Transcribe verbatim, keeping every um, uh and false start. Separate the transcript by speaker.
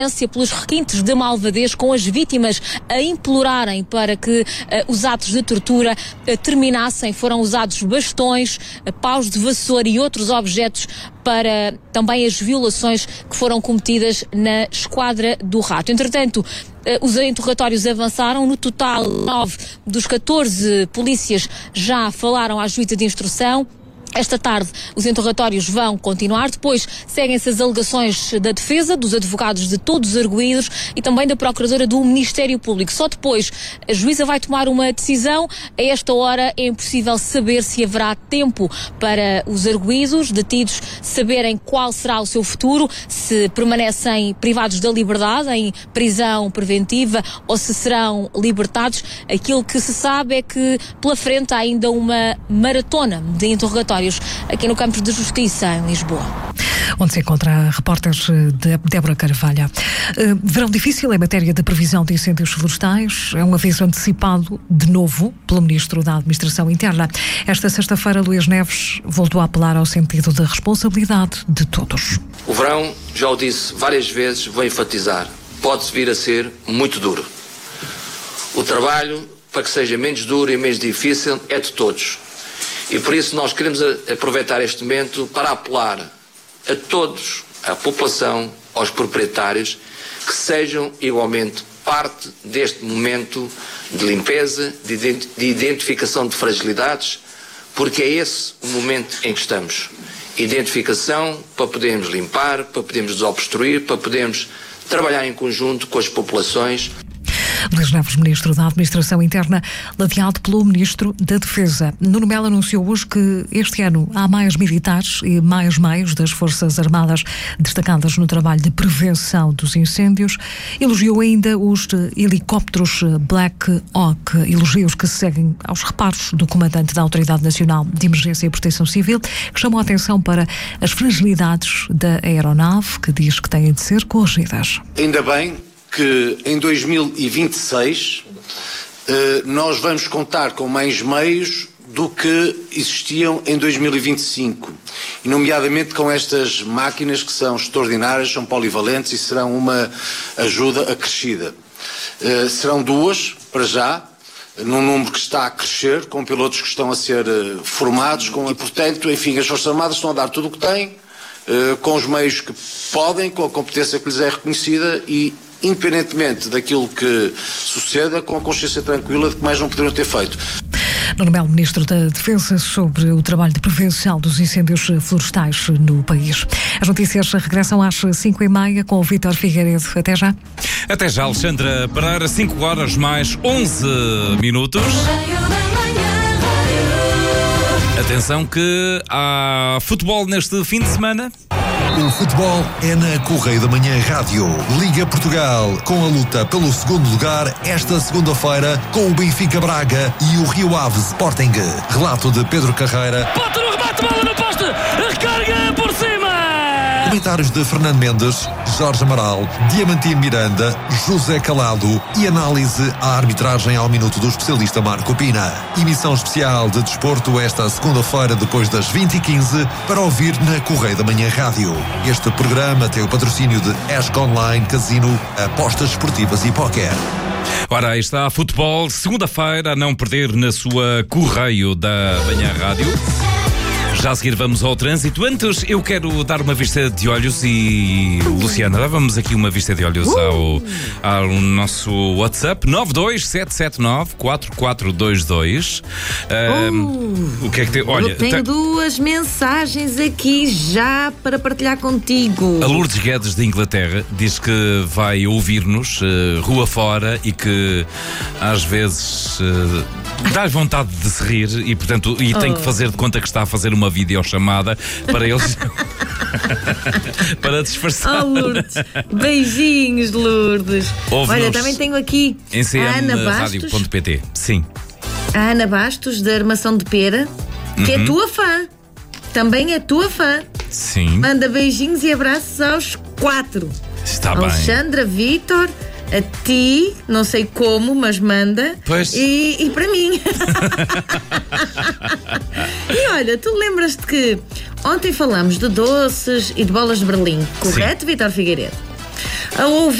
Speaker 1: pelos requintes de malvadez, com as vítimas a implorarem para que uh, os atos de tortura uh, terminassem. Foram usados bastões, uh, paus de vassoura e outros objetos para também as violações que foram cometidas na Esquadra do Rato. Entretanto, uh, os interrogatórios avançaram. No total, nove dos catorze polícias já falaram à juíza de instrução. Esta tarde os interrogatórios vão continuar, depois seguem-se as alegações da defesa, dos advogados de todos os arguídos e também da procuradora do Ministério Público. Só depois a juíza vai tomar uma decisão. A esta hora é impossível saber se haverá tempo para os arguídos detidos saberem qual será o seu futuro, se permanecem privados da liberdade, em prisão preventiva, ou se serão libertados. Aquilo que se sabe é que pela frente há ainda uma maratona de interrogatórios aqui no Campos de Justiça, em Lisboa.
Speaker 2: Onde se encontra a repórter de Débora Carvalho. Uh, verão difícil em matéria de previsão de incêndios florestais. É um aviso antecipado, de novo, pelo Ministro da Administração Interna. Esta sexta-feira, Luís Neves voltou a apelar ao sentido da responsabilidade de todos.
Speaker 3: O verão, já o disse várias vezes, vou enfatizar, pode vir a ser muito duro. O trabalho, para que seja menos duro e menos difícil, é de todos. E por isso nós queremos aproveitar este momento para apelar a todos, à população, aos proprietários, que sejam igualmente parte deste momento de limpeza, de identificação de fragilidades, porque é esse o momento em que estamos. Identificação para podermos limpar, para podermos desobstruir, para podermos trabalhar em conjunto com as populações.
Speaker 2: Luís Neves, Ministro da Administração Interna, ladeado pelo Ministro da Defesa. Nuno Melo anunciou hoje que este ano há mais militares e mais meios das Forças Armadas destacadas no trabalho de prevenção dos incêndios. Elogiou ainda os helicópteros Black Hawk, elogios que se seguem aos reparos do comandante da Autoridade Nacional de Emergência e Proteção Civil, que chamou a atenção para as fragilidades da aeronave, que diz que têm de ser corrigidas.
Speaker 4: Ainda bem que em dois mil e vinte e seis eh, nós vamos contar com mais meios do que existiam em dois mil e vinte e cinco, e nomeadamente com estas máquinas que são extraordinárias, são polivalentes e serão uma ajuda acrescida. Eh, serão duas, para já, num número que está a crescer, com pilotos que estão a ser eh, formados, com, e portanto, enfim, as Forças Armadas estão a dar tudo o que têm, eh, com os meios que podem, com a competência que lhes é reconhecida e, independentemente daquilo que suceda, com a consciência tranquila de que mais não poderiam ter feito.
Speaker 2: Nuno Melo, Ministro da Defesa, sobre o trabalho de prevenção dos incêndios florestais no país. As notícias regressam às cinco e meia com o Vítor Figueiredo. Até já.
Speaker 5: Até já, Alexandra Pereira. cinco horas mais onze minutos. Atenção que há futebol neste fim de semana.
Speaker 6: O futebol é na Correio da Manhã Rádio. Liga Portugal, com a luta pelo segundo lugar esta segunda-feira, com o Benfica Braga e o Rio Ave Sporting. Relato de Pedro Carreira.
Speaker 7: Bota no remate, bola no poste, recarga por cima!
Speaker 6: Comentários de Fernando Mendes, Jorge Amaral, Diamantino Miranda, José Calado e análise à arbitragem ao minuto do especialista Marco Pina. Emissão especial de desporto esta segunda-feira depois das vinte e quinze para ouvir na Correio da Manhã Rádio. Este programa tem o patrocínio de Esc Online, Casino, apostas esportivas e póquer.
Speaker 5: Ora, aí está futebol, segunda-feira, a não perder na sua Correio da Manhã Rádio. Já a seguir vamos ao trânsito. Antes, eu quero dar uma vista de olhos e, Luciana, dávamos aqui uma vista de olhos ao, ao nosso WhatsApp nove dois sete sete nove quatro quatro dois dois. Um,
Speaker 8: uh,
Speaker 5: o que é que tem? Olha,
Speaker 8: eu tenho
Speaker 5: tem...
Speaker 8: duas mensagens aqui já para partilhar contigo.
Speaker 5: A Lourdes Guedes de Inglaterra diz que vai ouvir-nos uh, rua fora e que às vezes uh, dá vontade de se rir e, portanto, e tem
Speaker 8: oh.
Speaker 5: que fazer de conta que está a fazer uma videochamada para eles para disfarçar.
Speaker 8: Oh, Lourdes, beijinhos, Lourdes.
Speaker 5: Ouve-nos.
Speaker 8: Olha, também tenho aqui
Speaker 5: em c m
Speaker 8: a Ana Bastos,
Speaker 5: rádio ponto p t. Sim.
Speaker 8: A Ana Bastos, da Armação de Pera, que
Speaker 5: uhum.
Speaker 8: é tua fã. Também é tua fã.
Speaker 5: Sim.
Speaker 8: Manda beijinhos e abraços aos quatro.
Speaker 5: Está
Speaker 8: Alexandra,
Speaker 5: bem.
Speaker 8: Vítor, a ti, não sei como, mas manda.
Speaker 5: Pois.
Speaker 8: E, e para mim. E olha, tu lembras-te que ontem falamos de doces e de bolas de Berlim, correto, Vítor Figueiredo? a ouvir